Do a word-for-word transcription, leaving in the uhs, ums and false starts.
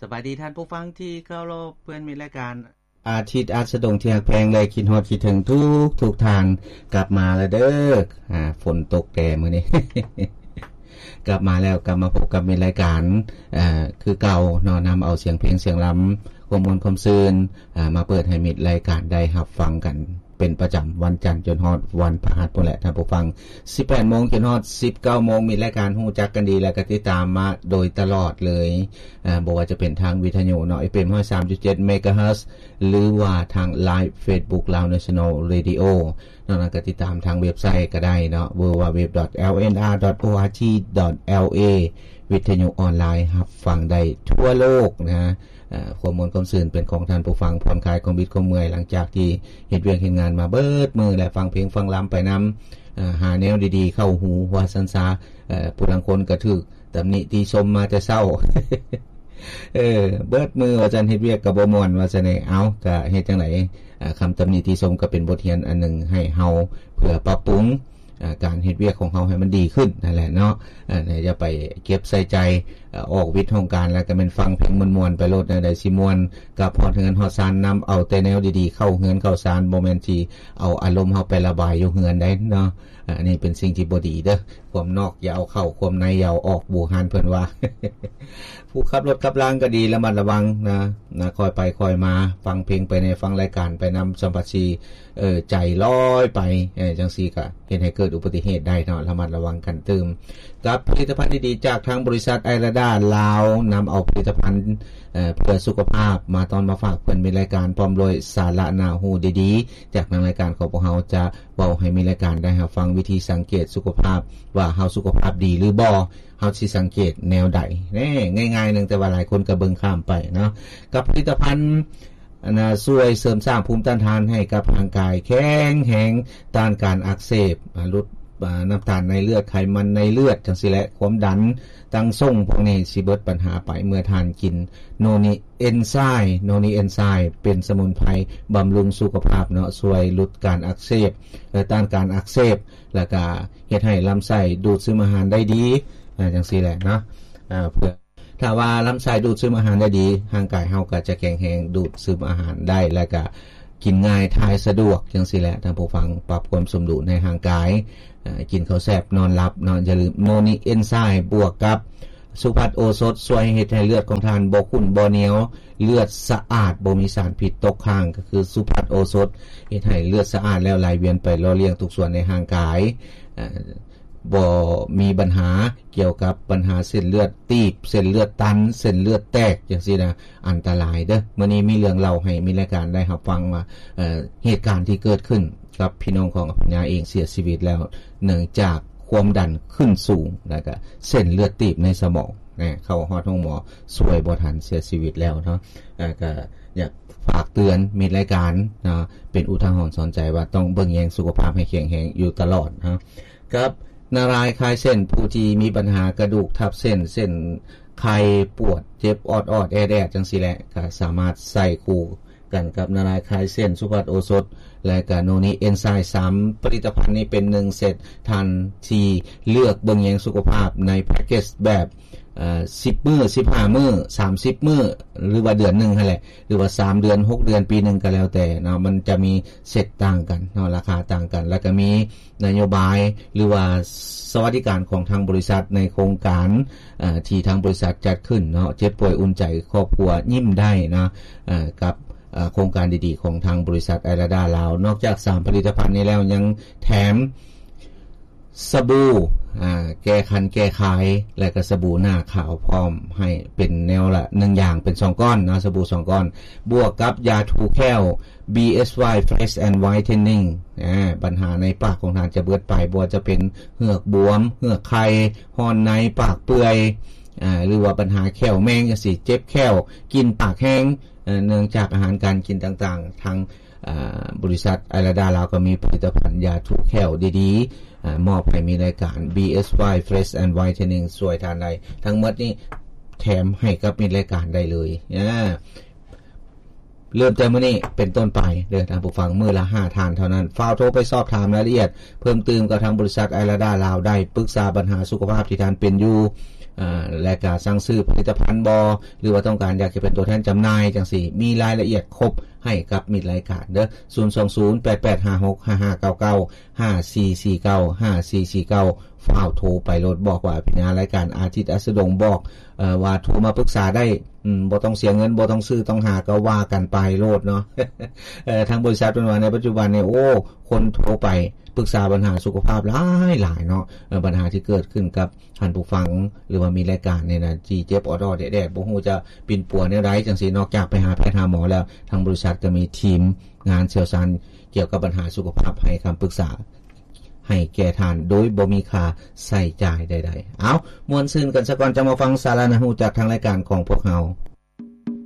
สบายดีท่านผู้ฟังที่เคารพเพื่อนมีรายการอาทิตย์อาสดงที่ฮักแพงเลยคิดฮอดคิดถึงทุกทุกทางกลับมาแล้วเด้ออ่าฝนตกแก่มื้อนี้ กลับมาแล้วกลับมาพบกับมีรายการอ่าคือเก่าเนาะนําเอาเสียงเพลงเสียงล้ำความมวลความซื่นอ่ามาเปิดให้มิตรรายการได้รับฟังกันเป็นประจําวันจันทร์จนฮอดวันพฤหัสพุ่นแหละท่านผู้ฟัง สิบแปดโมง จนฮอด สิบเก้าโมง มีรายการฮู้จักกันดีและก็ติดตามมาโดยตลอดเลยอ่าบ่ว่าจะเป็นทางวิทยุเนาะ เอฟ เอ็ม หนึ่งร้อยสามจุดเจ็ด เมกะเฮิรตซ์หรือว่าทาง Live Facebook Lao National Radio นอกนั้นก็ติดตามทางเว็บไซต์ก็ได้เนาะ ดับเบิลยู ดับเบิลยู ดับเบิลยู ดอท แอล เอ็น อาร์ ดอท โอ อาร์ จี ดอท แอล เอ วิทยุออนไลน์รับฟังได้ทั่วโลกนะอ่าข้อมูลความซื่นเป็นของท่านผู้ฟังผ่อนคลายความบิดความเมื่อยหลังจากที่เฮ็ดเวียกเฮ็ดงานมาเบิดมื้อและฟังเพลงฟังล้ำไปนําอ่าหาแนวดีๆเข้าหูว่าซั่นซะเอ่อผู้ลางคนก็ถูกตำหนิติชมมาแต่เช้า เออเบิดมื้อว่าซั่นเฮ็ดเวียกก็บ่ม่วนว่าซั่นเอ้าก็เฮ็ดจังได๋อ่าคำตำหนิติชมก็เป็นบทเรียนอันนึงให้เฮาเพื่อปรับปรุงการเฮ็ดเวียกของเฮาให้มันดีขึ้นนั่นแหละเนาะอ่าอย่าไปเก็บใส่ใจออกวิทย์ของการแล้วก็แม่นฟังเพลงม่วนๆไปโลดได้สิม่วนกับฮอดเฮือนฮอดซานนําเอาแต่แนวดีๆเข้าเฮือนเข้าซานบ่แม่นที่เอาอารมณ์เฮาไประบายอยู่เฮือนได้เนาะอันนี้เป็นสิ่งที่บ่ดีเด้อความนอกอย่าเอาเข้าความในอย่าเอาออกบูหานเพิ่นว่า ผู้ขับรถขับรางก็ดีระมัดระวังนะนะค่อยไปค่อยมาฟังเพลงไปในฟังรายการไปนําสัมภาษีเอ่อใจลอยไปเอ่อจังซี่ก็เฮ็ดให้เกิดอุบัติเหตุได้เนาะระมัดระวังกันตื่มกับผลิตภัณฑ์ดีๆจากทางบริษัทไอราดาลาวนําเอาผลิตภัณฑ์เอ่อเพื่อสุขภาพมาตอนมาฝากเพิ่นเป็นรายการพร้อมด้วยสาระน่าฮู้ดีๆจากทางรายการของพวกเฮาจะเว้าให้มีรายการได้รับฟังวิธีสังเกตสุขภาพว่าเฮาสุขภาพดีหรือบ่เฮาสิสังเกตแนวใดแน่ง่ายๆนึงแต่ว่าหลายคนก็เบิ่งข้ามไปเนาะกับผลิตภัณฑ์อันน่ะช่วยเสริมสร้างภูมิต้านทานให้กับร่างกายแข็งแรงต้านการอักเสบลดน้ำตาลในเลือดไขมันในเลือดจังซี่แหละความดันตั้งส่งพวกนี้สิเบิดปัญหาไปเมื่อทานกินโนนิเอนไซม์โนนิเอนไซม์เป็นสมุนไพรบำรุงสุขภาพเนาะช่วยลดการอักเสบและต้านการอักเสบแล้วก็เฮ็ดให้ลำไส้ดูดซึมอาหารได้ดีอ่าจังซี่แหละเนาะอ่าเพื่อถ้าว่าลำไส้ดูดซึมอาหารได้ดีร่างกายเฮาก็จะแข็งแรงดูดซึมอาหารได้แล้วก็กินง่ายทายสะดวกจังซี่แหละท่านผู้ฟังปรับความสมดุลในร่างกายอ่ากินข้าวแซ่บนอนหลับเนาะอย่าลืมโนนิเอนไซม์บวกกับสุภัทโอสถช่วยเฮ็ดให้เลือดของท่านบ่ขุ่นบ่เหนียวเลือดสะอาดบ่มีสารพิษตกค้างก็คือสุภัทโอสถเฮ็ดให้เลือดสะอาดแล้วไหลเวียนไปหล่อเลี้ยงทุกส่วนในร่างกายอ่าบ่มีปัญหาเกี่ยวกับปัญหาเส้นเลือดตีบเส้นเลือดตันเส้นเลือดแตกจังซี่นะอันตรายเด้อมื้อนี้มีเรื่องเล่าให้มีรายการได้รับฟังว่าเอ่อเหตุการณ์ที่เกิดขึ้นกับพี่น้องของปัญญาเองเสียชีวิตแล้วเนื่องจากความดันขึ้นสูงแล้วก็เส้นเลือดตีบในสมองนะเข้าฮอดโรงหมอสวยบ่ทันเสียชีวิตแล้วเนาะอ่าก็อยากฝากเตือนมีรายการนะเป็นอุทาหรณ์สอนใจว่าต้องเบิ่งแยงสุขภาพให้แข็งแรงอยู่ตลอดนะกับนารายคลายเส้นผู้ที่มีปัญหากระดูกทับเส้นเส้นไข้ปวดเจ็บออดๆแอดๆจังซี่แหละก็สามารถใส่คู่กันกับนารายคลายเส้นสุภัทโอสถและก็โนนิเอนไซม์สามผลิตภัณฑ์นี้เป็นหนึ่งเซตทันที่เลือกเบิ่งแยงสุขภาพในแพ็คเกจแบบเอ่อสิบมื้อสิบห้ามื้อสามสิบมื้อหรือว่าเดือนนึงนั่นแหละหรือว่าสามเดือนหกเดือนปีนึงก็แล้วแต่เนาะมันจะมีเซตต่างกันเนาะราคาต่างกันแล้วก็มีนโยบายหรือว่าสวัสดิการของทางบริษัทในโครงการเอ่อที่ทางบริษัทจัดขึ้นเนาะเจ็บป่วยอุ่นใจครอบครัวยิ้มได้นะเอ่อกับโครงการดีๆของทางบริษัทไอราดาลาวนอกจากสามผลิตภัณฑ์นี้แล้วยังแถมสบู่อ่าแก้คันแก้คายและก็สบู่หน้าขาวพร้อมให้เป็นแนวละหนึ่งอย่างเป็นสองก้อนนะสบู่สองก้อนบวกกับยาทูแคล บี เอส วาย Fresh and Whitening อ่าปัญหาในปากของท่านจะเบิดไปบ่ว่าจะเป็นเหือกบวมเหือกไข้ฮ้อนในปากเปื่อยอ่าหรือว่าปัญหาแข้วแมงจังซี่เจ็บแข้วกินปากแห้งเนื่องจากอาหารการกินต่างๆทางบริษัทไอราดาลาวก็มีผลิตภัณฑ์ยาถูกแคลดีๆมอบให้มีรายการ บี เอส วาย Fresh and Whitening สวยทานได้ทั้งหมดนี้แถมให้กับมีรายการได้เลยเริ่มแต่มื้อนี้เป็นต้นไปเด้อท่านผู้ฟังมื้อละห้าทานเท่านั้นฝากโทรไปสอบถามรายละเอียดเพิ่มเติมกับทางบริษัทไอราดาลาวได้ปรึกษาปัญหาสุขภาพที่ท่านเป็นอยู่อ่าและก็สั่งซื้อผลิตภัณฑ์บ่หรือว่าต้องการอยากจะเป็นตัวแทนจำหน่ายจังซี่มีรายละเอียดครบให้กับมิตรรายการเด้อศูนย์ สอง ศูนย์ แปด แปด ห้า หก ห้า ห้า เก้า เก้า ห้า สี่ สี่ เก้า ห้า สี่ สี่ เก้าฟ้าวโทรไปโลดบอกว่าเป็นรายการอาทิตย์อัสดงบอกเอ่อว่าโทรมาปรึกษาได้อืมบ่ต้องเสียเงินบ่ต้องซื้อต้องหาก็ว่ากันไปโลดเนาะ เอ่อทางบริษัทเป็นว่าในปัจจุบันเนี่ยโอ้คนโทรไปปรึกษาปัญหาสุขภาพหลายหลายเนาะเอ่อปัญหาที่เกิดขึ้นกับท่านผู้ฟังหรือว่ามีรายการเนี่ยนะจีเจ็บออดอแดดๆบ่ฮู้จะปิ่นปัวแนวใดจังซี่นอกจากไปหาแพทย์หาหมอแล้วทางบริษัทก็มีทีมงานเชี่ยวชาญเกี่ยวกับปัญหาสุขภาพให้คำปรึกษาให้แก่ท่านโดยบ่มีค่าใช้จ่ายใดๆเอาม่วนซื่นกันซะก่อนจะมาฟังสาระน่ารู้จากทางรายการของพวกเรา